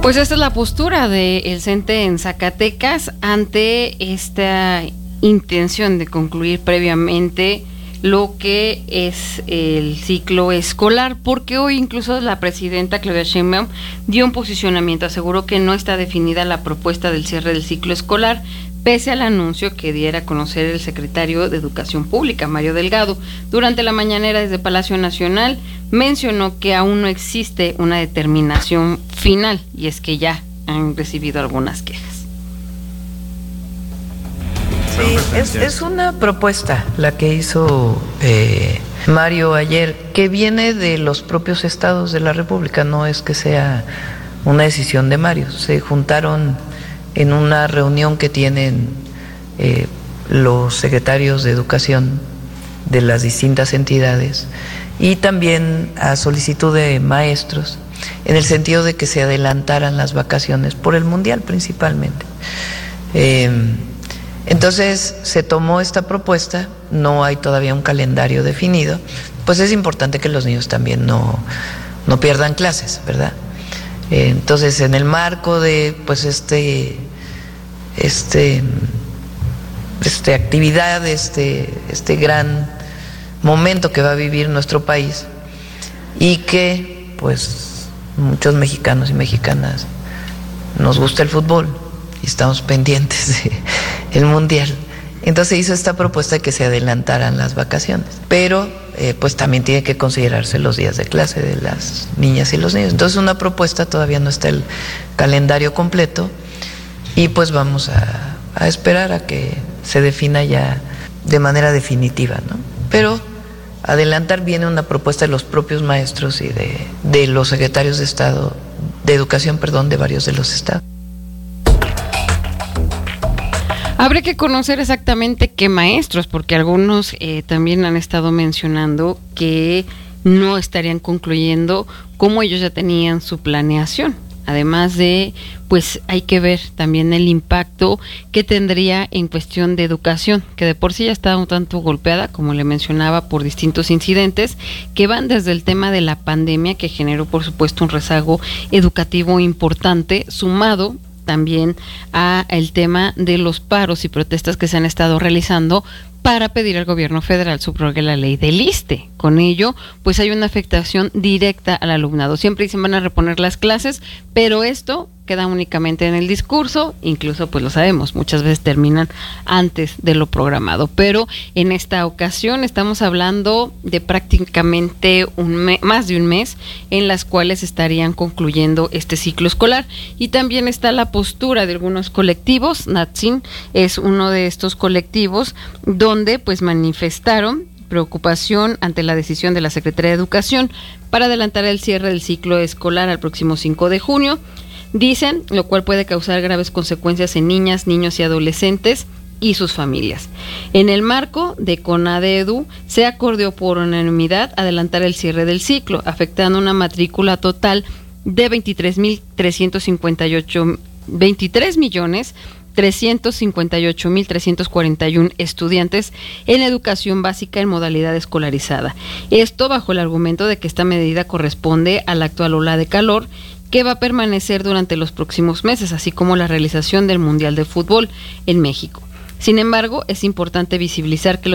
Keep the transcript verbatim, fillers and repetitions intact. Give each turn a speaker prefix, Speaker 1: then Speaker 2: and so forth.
Speaker 1: Pues esta es la postura del CENTE en Zacatecas ante esta intención de concluir previamente lo que es el ciclo escolar, porque hoy incluso la presidenta Claudia Sheinbaum dio un posicionamiento, aseguró que no está definida la propuesta del cierre del ciclo escolar, pese al anuncio que diera a conocer el secretario de Educación Pública, Mario Delgado. Durante la mañanera desde Palacio Nacional mencionó que aún no existe una determinación final, y es que ya han recibido algunas quejas.
Speaker 2: Sí, es, es una propuesta la que hizo eh, Mario ayer, que viene de los propios estados de la República, no es que sea una decisión de Mario. Se juntaron en una reunión que tienen eh, los secretarios de educación de las distintas entidades y también a solicitud de maestros, en el sentido de que se adelantaran las vacaciones por el Mundial principalmente. Eh, entonces se tomó esta propuesta, no hay todavía un calendario definido, pues es importante que los niños también no, no pierdan clases, ¿verdad? Eh, entonces en el marco de pues este este este actividad, este este gran momento que va a vivir nuestro país y que pues muchos mexicanos y mexicanas nos gusta el fútbol y estamos pendientes del mundial. Entonces se hizo esta propuesta de que se adelantaran las vacaciones, pero eh, pues también tiene que considerarse los días de clase de las niñas y los niños. Entonces una propuesta, todavía no está el calendario completo y pues vamos a, a esperar a que se defina ya de manera definitiva, ¿no? Pero adelantar viene una propuesta de los propios maestros y de, de los secretarios de Estado, de Educación, perdón, de varios de los estados.
Speaker 1: Habría que conocer exactamente qué maestros, porque algunos eh, también han estado mencionando que no estarían concluyendo como ellos ya tenían su planeación. Además de, pues hay que ver también el impacto que tendría en cuestión de educación, que de por sí ya está un tanto golpeada, como le mencionaba, por distintos incidentes que van desde el tema de la pandemia, que generó por supuesto un rezago educativo importante, sumado también a el tema de los paros y protestas que se han estado realizando para pedir al gobierno federal subrogue la ley del ISSSTE. Con ello, pues hay una afectación directa al alumnado. Siempre dicen van a reponer las clases, pero esto queda únicamente en el discurso, incluso pues lo sabemos, muchas veces terminan antes de lo programado, pero en esta ocasión estamos hablando de prácticamente un mes, más de un mes, en las cuales estarían concluyendo este ciclo escolar. Y también está la postura de algunos colectivos. NATSIN es uno de estos colectivos donde pues manifestaron preocupación ante la decisión de la Secretaría de Educación para adelantar el cierre del ciclo escolar al próximo cinco de junio. Dicen, lo cual puede causar graves consecuencias en niñas, niños y adolescentes y sus familias. En el marco de CONADEDU se acordó por unanimidad adelantar el cierre del ciclo, afectando una matrícula total de veintitrés mil trescientos cincuenta y ocho, veintitrés millones trescientos cincuenta y ocho mil trescientos cuarenta y uno estudiantes en educación básica en modalidad escolarizada. Esto bajo el argumento de que esta medida corresponde a la actual ola de calor que va a permanecer durante los próximos meses, así como la realización del Mundial de Fútbol en México. Sin embargo, es importante visibilizar que los